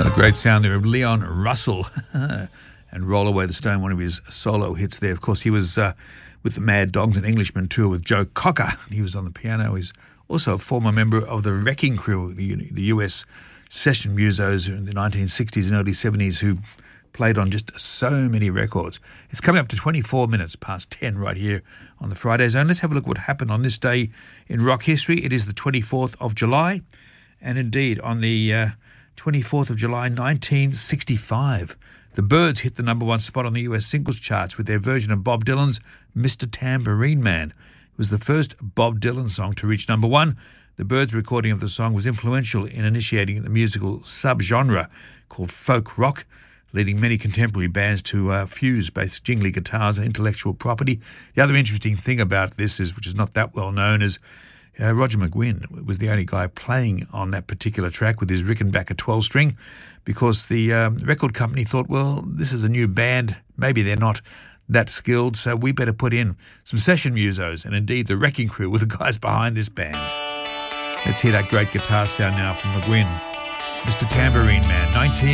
Great sound there of Leon Russell and Roll Away the Stone, one of his solo hits there. Of course, he was with the Mad Dogs and Englishman tour with Joe Cocker. He was on the piano. He's also a former member of the Wrecking Crew, the US session musos in the 1960s and early 70s who played on just so many records. It's coming up to 24 minutes past 10 right here on the Friday Zone. Let's have a look at what happened on this day in rock history. It is the 24th of July, and indeed on the 24th of July 1965, the Byrds hit the number one spot on the US singles charts with their version of Bob Dylan's Mr. Tambourine Man. It was the first Bob Dylan song to reach number one. The Byrds' recording of the song was influential in initiating the musical subgenre called folk rock, leading many contemporary bands to fuse both jingly guitars and intellectual property. The other interesting thing about this is, which is not that well known, is Roger McGuinn was the only guy playing on that particular track with his Rickenbacker 12-string because the record company thought, well, this is a new band, maybe they're not that skilled, so we better put in some session musos, and indeed the Wrecking Crew were the guys behind this band. Let's hear that great guitar sound now from McGuinn. Mr. Tambourine Man,